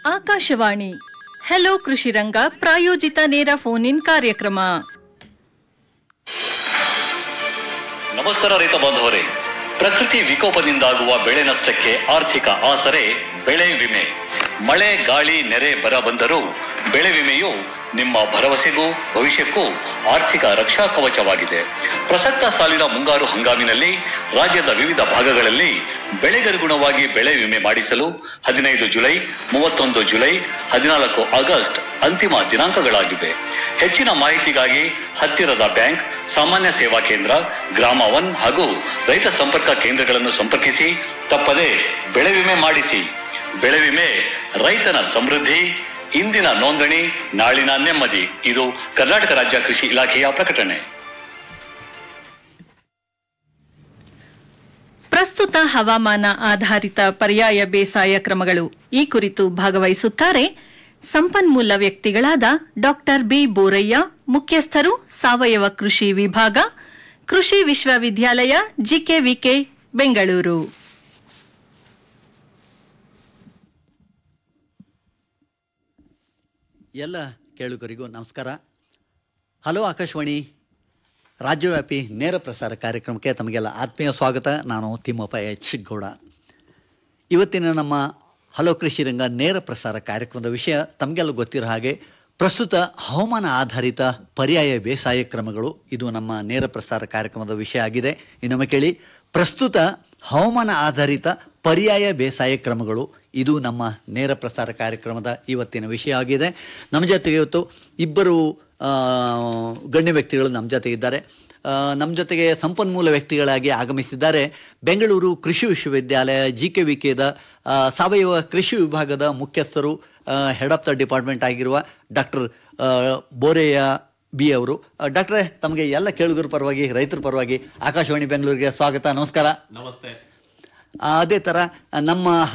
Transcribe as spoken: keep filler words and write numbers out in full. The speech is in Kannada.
ಆಕಾಶವಾಣಿ ಹೆಲೋ ಕೃಷಿ ರಂಗ ಪ್ರಾಯೋಜಿತ ನೇರ ಫೋನ್ ಇನ್ ಕಾರ್ಯಕ್ರಮ. ನಮಸ್ಕಾರ ರೈತ ಬಾಂಧವರೇ, ಪ್ರಕೃತಿ ವಿಕೋಪದಿಂದಾಗುವ ಬೆಳೆ ನಷ್ಟಕ್ಕೆ ಆರ್ಥಿಕ ಆಸರೆ ಬೆಳೆ ವಿಮೆ. ಮಳೆ ಗಾಳಿ ನೆರೆ ಬರ ಬಂದರೂ ಬೆಳೆ ವಿಮೆಯು ನಿಮ್ಮ ಭರವಸೆಗೂ ಭವಿಷ್ಯಕ್ಕೂ ಆರ್ಥಿಕ ರಕ್ಷಾ ಕವಚವಾಗಿದೆ. ಪ್ರಸಕ್ತ ಸಾಲಿನ ಮುಂಗಾರು ಹಂಗಾಮಿನಲ್ಲಿ ರಾಜ್ಯದ ವಿವಿಧ ಭಾಗಗಳಲ್ಲಿ ಬೆಳೆಗನುಗುಣವಾಗಿ ಬೆಳೆ ವಿಮೆ ಮಾಡಿಸಲು ಹದಿನೈದು ಜುಲೈ, ಮೂವತ್ತೊಂದು ಜುಲೈ, ಹದಿನಾಲ್ಕು ಆಗಸ್ಟ್ ಅಂತಿಮ ದಿನಾಂಕಗಳಾಗಿವೆ. ಹೆಚ್ಚಿನ ಮಾಹಿತಿಗಾಗಿ ಹತ್ತಿರದ ಬ್ಯಾಂಕ್, ಸಾಮಾನ್ಯ ಸೇವಾ ಕೇಂದ್ರ, ಗ್ರಾಮ ಒನ್ ಹಾಗೂ ರೈತ ಸಂಪರ್ಕ ಕೇಂದ್ರಗಳನ್ನು ಸಂಪರ್ಕಿಸಿ ತಪ್ಪದೆ ಬೆಳೆ ವಿಮೆ ಮಾಡಿಸಿ. ಬೆಳೆ ವಿಮೆ ರೈತನ ಸಮೃದ್ಧಿ, ಇಂದಿನ ನೋಂದಣಿ ನಾಳಿನ ನೆಮ್ಮದಿ. ಇದು ಕರ್ನಾಟಕ ರಾಜ್ಯ ಕೃಷಿ ಇಲಾಖೆಯ ಪ್ರಕಟಣೆ. ಪ್ರಸ್ತುತ ಹವಾಮಾನ ಆಧಾರಿತ ಪರ್ಯಾಯ ಬೇಸಾಯ ಕ್ರಮಗಳು ಈ ಕುರಿತು ಭಾಗವಹಿಸುತ್ತಾರೆ ಸಂಪನ್ಮೂಲ ವ್ಯಕ್ತಿಗಳಾದ ಡಾಕ್ಟರ್ ಬಿ ಬೋರಯ್ಯ, ಮುಖ್ಯಸ್ಥರು ಸಾವಯವ ಕೃಷಿ ವಿಭಾಗ, ಕೃಷಿ ವಿಶ್ವವಿದ್ಯಾಲಯ, ಜಿಕೆವಿಕೆ, ಬೆಂಗಳೂರು. ಎಲ್ಲ ಕೇಳುಗರಿಗೂ ನಮಸ್ಕಾರ. ಹಲೋ ಆಕಾಶವಾಣಿ ರಾಜ್ಯವ್ಯಾಪಿ ನೇರ ಪ್ರಸಾರ ಕಾರ್ಯಕ್ರಮಕ್ಕೆ ತಮಗೆಲ್ಲ ಆತ್ಮೀಯ ಸ್ವಾಗತ. ನಾನು ತಿಮ್ಮಪ್ಪ ಎಚ್ ಗೌಡ. ಇವತ್ತಿನ ನಮ್ಮ ಹಲೋ ಕೃಷಿ ರಂಗ ನೇರ ಪ್ರಸಾರ ಕಾರ್ಯಕ್ರಮದ ವಿಷಯ ತಮಗೆಲ್ಲ ಗೊತ್ತಿರೋ ಹಾಗೆ ಪ್ರಸ್ತುತ ಹವಾಮಾನ ಆಧಾರಿತ ಪರ್ಯಾಯ ಬೇಸಾಯ ಕ್ರಮಗಳು. ಇದು ನಮ್ಮ ನೇರ ಪ್ರಸಾರ ಕಾರ್ಯಕ್ರಮದ ವಿಷಯ ಆಗಿದೆ. ಇನ್ನೊಮ್ಮೆ ಕೇಳಿ, ಪ್ರಸ್ತುತ ಹವಾಮಾನ ಆಧಾರಿತ ಪರ್ಯಾಯ ಬೇಸಾಯ ಕ್ರಮಗಳು ಇದು ನಮ್ಮ ನೇರ ಪ್ರಸಾರ ಕಾರ್ಯಕ್ರಮದ ಇವತ್ತಿನ ವಿಷಯ ಆಗಿದೆ. ನಮ್ಮ ಜೊತೆಗೆ ಇವತ್ತು ಇಬ್ಬರು ಗಣ್ಯ ವ್ಯಕ್ತಿಗಳು ನಮ್ಮ ಜೊತೆ ಇದ್ದಾರೆ. ನಮ್ಮ ಜೊತೆಗೆ ಸಂಪನ್ಮೂಲ ವ್ಯಕ್ತಿಗಳಾಗಿ ಆಗಮಿಸಿದ್ದಾರೆ ಬೆಂಗಳೂರು ಕೃಷಿ ವಿಶ್ವವಿದ್ಯಾಲಯ ಜಿ ಕೆ ವಿ ಕೆದ ಸಾವಯವ ಕೃಷಿ ವಿಭಾಗದ ಮುಖ್ಯಸ್ಥರು, ಹೆಡ್ ಆಫ್ ದ ಡಿಪಾರ್ಟ್ಮೆಂಟ್ ಆಗಿರುವ ಡಾಕ್ಟರ್ ಬೋರಯ್ಯ ಬಿ ಅವರು. ಡಾಕ್ಟ್ರೇ, ತಮಗೆ ಎಲ್ಲ ಕೇಳುಗರ ಪರವಾಗಿ, ರೈತರ ಪರವಾಗಿ ಆಕಾಶವಾಣಿ ಬೆಂಗಳೂರಿಗೆ ಸ್ವಾಗತ. ನಮಸ್ಕಾರ. ನಮಸ್ತೆ. ಅದೇ ಥರ ನಮ್ಮ